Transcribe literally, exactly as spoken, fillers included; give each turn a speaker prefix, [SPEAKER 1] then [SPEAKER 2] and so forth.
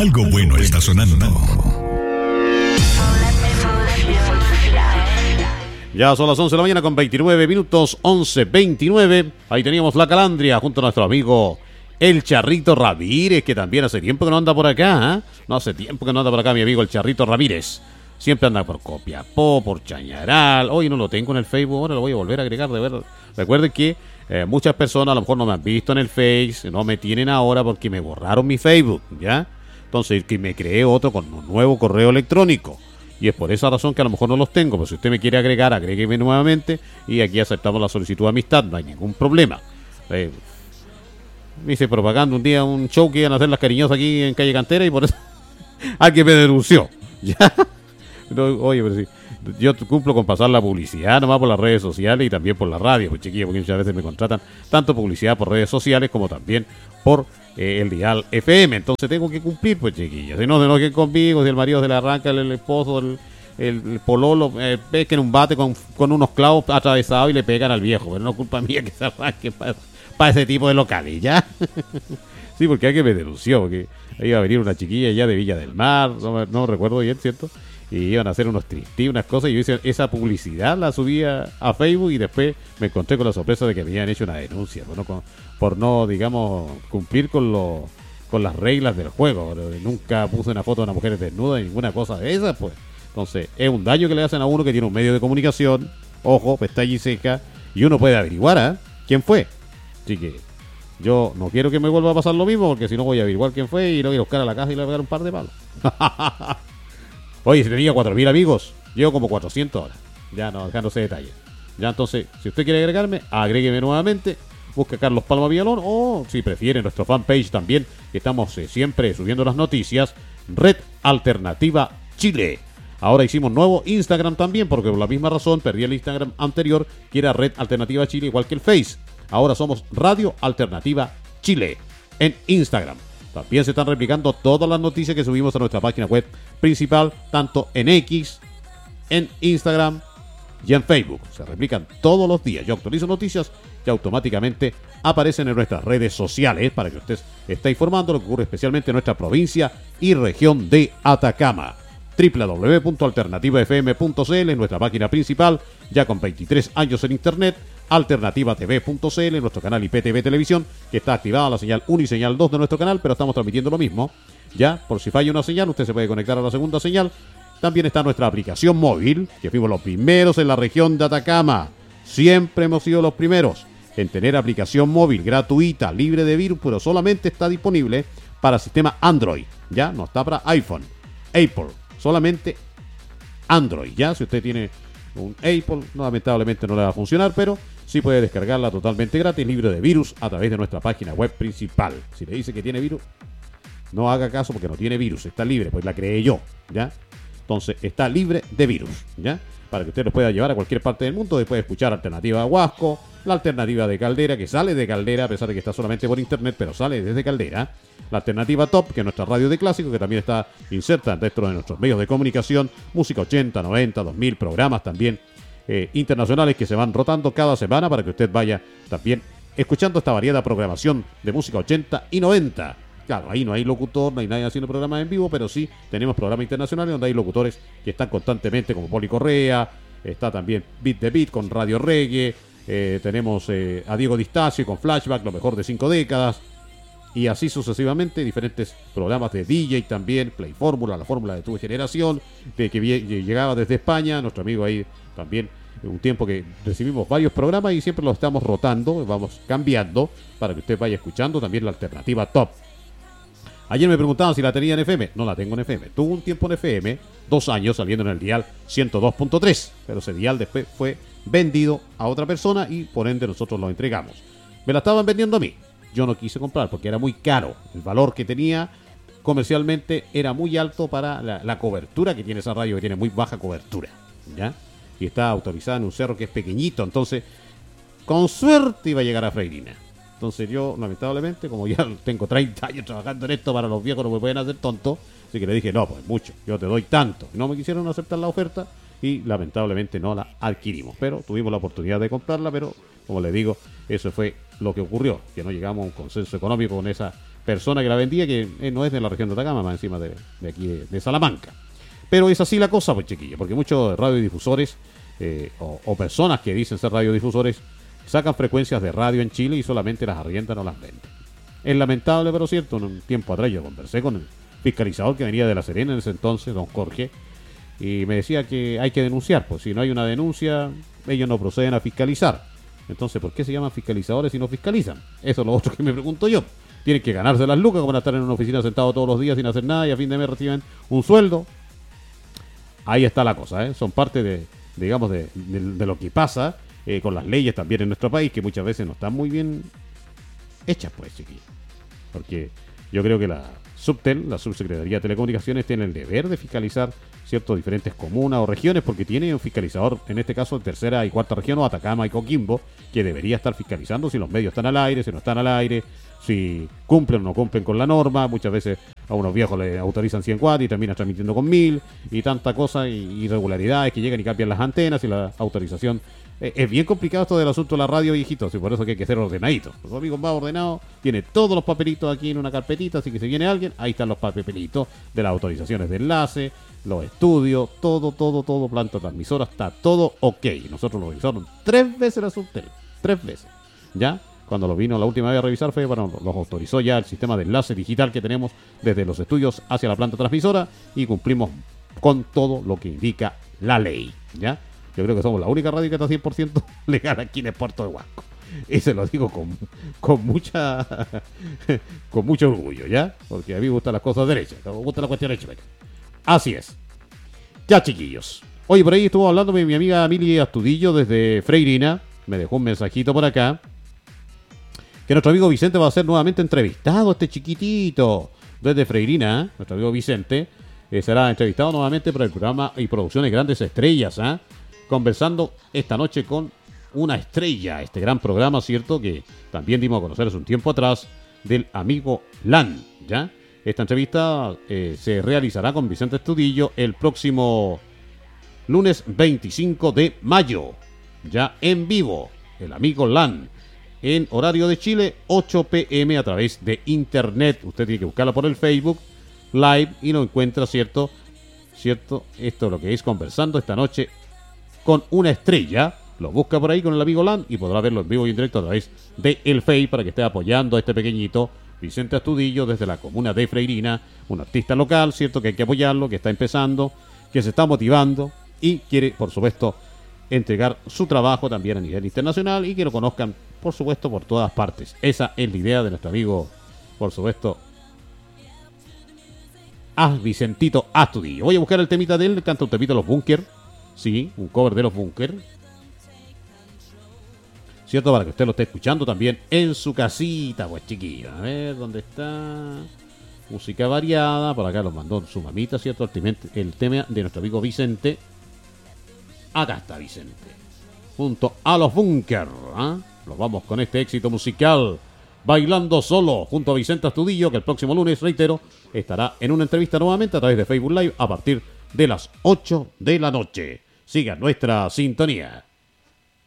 [SPEAKER 1] Algo bueno está sonando.
[SPEAKER 2] Ya son las once de la mañana con veintinueve minutos, once veintinueve. Ahí teníamos La Calandria junto a nuestro amigo el Charrito Ramírez, que también hace tiempo que no anda por acá, ¿eh? No hace tiempo que no anda por acá mi amigo el Charrito Ramírez. Siempre anda por Copiapó, por Chañaral. Hoy no lo tengo en el Facebook, ahora lo voy a volver a agregar de ver. Recuerden que eh, muchas personas a lo mejor no me han visto en el Face, no me tienen ahora porque me borraron mi Facebook, ¿ya? Entonces que me creé otro con un nuevo correo electrónico. Y es por esa razón que a lo mejor no los tengo. Pero si usted me quiere agregar, agrégueme nuevamente. Y aquí aceptamos la solicitud de amistad. No hay ningún problema. Eh, me hice propaganda un día, un show que iban a hacer las cariñosas aquí en Calle Cantera. Y por eso alguien me denunció. ¿Ya? No, oye, pero sí. Yo cumplo con pasar la publicidad nomás por las redes sociales y también por la radio. Pues chiquillos, porque muchas veces me contratan tanto publicidad por redes sociales como también por Eh, el dial F M, entonces tengo que cumplir, pues chiquillos, si no se enojen conmigo, si el marido se le arranca el, el esposo, el, el, el pololo, eh, pesquen un bate con, con unos clavos atravesados y le pegan al viejo, pero no es culpa mía que se arranque para pa ese tipo de locales, ¿ya? Sí, porque hay que me denunció, porque iba a venir una chiquilla ya de Villa del Mar, no, no recuerdo bien, ¿cierto? Y iban a hacer unos tristis, unas cosas, y yo hice esa publicidad, la subía a Facebook y después me encontré con la sorpresa de que me habían hecho una denuncia, bueno, con, por no, digamos, cumplir con lo, con las reglas del juego. Nunca puse una foto de una mujer desnuda ni ninguna cosa de esas, pues. Entonces, es un daño que le hacen a uno que tiene un medio de comunicación, ojo, pestaña y ceja, y uno puede averiguar, ¿eh? ¿Quién fue? Así que yo no quiero que me vuelva a pasar lo mismo, porque si no voy a averiguar quién fue y lo voy a buscar a la casa y le voy a pegar un par de palos. Oye, si tenía cuatro mil amigos, llevo como cuatrocientos ahora. Ya no, dejándose detalles. Ya entonces, si usted quiere agregarme, agrégueme nuevamente. Busca Carlos Palma Villalón o, si prefiere, nuestro fanpage también, que estamos eh, siempre subiendo las noticias, Red Alternativa Chile. Ahora hicimos nuevo Instagram también, porque por la misma razón perdí el Instagram anterior, que era Red Alternativa Chile, igual que el Face. Ahora somos Radio Alternativa Chile en Instagram. También se están replicando todas las noticias que subimos a nuestra página web principal, tanto en X, en Instagram y en Facebook. Se replican todos los días. Yo actualizo noticias y automáticamente aparecen en nuestras redes sociales para que usted esté informando lo que ocurre especialmente en nuestra provincia y región de Atacama. doble u doble u doble u punto alternativa f m punto c l en nuestra página principal, ya con veintitrés años en internet. alternativa t v punto c l, nuestro canal I P T V Televisión, que está activada la señal uno y señal dos de nuestro canal, pero estamos transmitiendo lo mismo. Ya, por si falla una señal, usted se puede conectar a la segunda señal. También está nuestra aplicación móvil, que fuimos los primeros en la región de Atacama. Siempre hemos sido los primeros en tener aplicación móvil gratuita, libre de virus, pero solamente está disponible para sistema Android. Ya, no está para iPhone, Apple, solamente Android. Ya, si usted tiene un Apple, no, lamentablemente no le va a funcionar, pero sí puede descargarla totalmente gratis, libre de virus, a través de nuestra página web principal. Si le dice que tiene virus, no haga caso porque no tiene virus, está libre, pues la creé yo, ¿ya? Entonces, está libre de virus, ¿ya? Para que usted lo pueda llevar a cualquier parte del mundo, después de escuchar Alternativa de Huasco, la Alternativa de Caldera, que sale de Caldera, a pesar de que está solamente por internet, pero sale desde Caldera. La Alternativa Top, que es nuestra radio de clásicos, que también está inserta dentro de nuestros medios de comunicación, música ochenta, noventa, dos mil, programas también eh, internacionales que se van rotando cada semana para que usted vaya también escuchando esta variada programación de música ochenta y noventa. Claro, ahí no hay locutor, no hay nadie haciendo programas en vivo, pero sí tenemos programas internacionales donde hay locutores que están constantemente, como Poli Correa, está también Beat the Beat con Radio Reggae, eh, tenemos eh, a Diego Distacio con Flashback, lo mejor de cinco décadas, y así sucesivamente, diferentes programas de D J también, Play Fórmula, la fórmula de tu generación, de que llegaba desde España, nuestro amigo ahí también, un tiempo que recibimos varios programas y siempre los estamos rotando, vamos cambiando, para que usted vaya escuchando también la Alternativa Top. Ayer me preguntaban si la tenía en F M. No la tengo en F M. Tuvo un tiempo en F M, dos años saliendo en el dial ciento dos punto tres. Pero ese dial después fue vendido a otra persona y por ende nosotros lo entregamos. Me la estaban vendiendo a mí. Yo no quise comprar porque era muy caro. El valor que tenía comercialmente era muy alto para la, la cobertura que tiene esa radio, que tiene muy baja cobertura, ¿ya? Y está autorizada en un cerro que es pequeñito. Entonces, con suerte iba a llegar a Freirina. Entonces yo, lamentablemente, como ya tengo treinta años trabajando en esto, para los viejos no me pueden hacer tonto, así que le dije, no, pues mucho, yo te doy tanto. No me quisieron aceptar la oferta y lamentablemente no la adquirimos, pero tuvimos la oportunidad de comprarla, pero como le digo, eso fue lo que ocurrió, que no llegamos a un consenso económico con esa persona que la vendía, que eh, no es de la región de Atacama, más encima de, de aquí de, de Salamanca. Pero es así la cosa, pues chiquillos, porque muchos radiodifusores eh, o, o personas que dicen ser radiodifusores sacan frecuencias de radio en Chile y solamente las arriendan o las venden. Es lamentable, pero cierto. Un tiempo atrás yo conversé con el fiscalizador que venía de La Serena en ese entonces, don Jorge, y me decía que hay que denunciar, pues si no hay una denuncia, ellos no proceden a fiscalizar. Entonces, ¿por qué se llaman fiscalizadores si no fiscalizan? Eso es lo otro que me pregunto yo. Tienen que ganarse las lucas, como van a estar en una oficina sentado todos los días sin hacer nada y a fin de mes reciben un sueldo. Ahí está la cosa, ¿eh? Son parte de, digamos, de, de, de lo que pasa eh, con las leyes también en nuestro país, que muchas veces no están muy bien hechas, pues, chiquillos. Porque yo creo que la Subtel, la Subsecretaría de Telecomunicaciones, tiene el deber de fiscalizar ciertas diferentes comunas o regiones, porque tiene un fiscalizador, en este caso, de tercera y cuarta región, o Atacama y Coquimbo, que debería estar fiscalizando si los medios están al aire, si no están al aire, si cumplen o no cumplen con la norma. Muchas veces a unos viejos les autorizan cien cuatro y terminan transmitiendo con mil, y tanta cosa, y irregularidades que llegan y cambian las antenas y la autorización. Eh, es bien complicado esto del asunto de la radio, viejitos, y por eso que hay que ser ordenadito. Los amigos más ordenados, tiene todos los papelitos aquí en una carpetita, así que si viene alguien, ahí están los papelitos de las autorizaciones de enlace, los estudios, todo, todo, todo, planta transmisora, está todo ok. Nosotros lo revisaron tres veces la Subtel, tres veces, ¿ya? Cuando lo vino la última vez a revisar fue, bueno, los autorizó ya el sistema de enlace digital que tenemos desde los estudios hacia la planta transmisora, y cumplimos con todo lo que indica la ley, ¿ya? Yo creo que somos la única radio que está cien por ciento legal aquí en el puerto de Huasco. Y se lo digo con, con mucha con mucho orgullo, ¿ya? Porque a mí me gustan las cosas derechas, me gusta la cuestión hecha. Así es. Ya, chiquillos. Oye, por ahí estuvo hablando mi amiga Mili Astudillo desde Freirina. Me dejó un mensajito por acá, que nuestro amigo Vicente va a ser nuevamente entrevistado, este chiquitito, desde Freirina, ¿eh? Nuestro amigo Vicente eh, será entrevistado nuevamente por el programa y producciones Grandes Estrellas, ¿eh? Conversando esta noche con una estrella, este gran programa, ¿cierto? Que también dimos a conocer hace un tiempo atrás, del amigo Lan, ¿ya? Esta entrevista eh, se realizará con Vicente Astudillo el próximo lunes veinticinco de mayo, ya en vivo, el amigo Lan, en horario de Chile, ocho pm a través de internet. Usted tiene que buscarla por el Facebook Live y lo encuentra, ¿cierto? ¿Cierto? Esto es lo que es Conversando esta noche con una estrella. Lo busca por ahí con el amigo Lan y podrá verlo en vivo y en directo a través de el Face, para que esté apoyando a este pequeñito Vicente Astudillo desde la comuna de Freirina, un artista local, ¿cierto? Que hay que apoyarlo, que está empezando, que se está motivando y quiere, por supuesto, entregar su trabajo también a nivel internacional y que lo conozcan, por supuesto, por todas partes. Esa es la idea de nuestro amigo, por supuesto, a Vicentito Astudillo. Voy a buscar el temita de él, canta un temita de los Bunker, sí, un cover de los Bunker, ¿cierto? Para que usted lo esté escuchando también en su casita, pues chiquillo. A ver, ¿dónde está? Música variada, por acá lo mandó su mamita, ¿cierto? El tema de nuestro amigo Vicente. Acá está Vicente, junto a los Bunker, ¿eh? Nos vamos con este éxito musical, Bailando Solo, junto a Vicente Astudillo, que el próximo lunes, reitero, estará en una entrevista nuevamente a través de Facebook Live a partir de las ocho de la noche. Siga nuestra sintonía.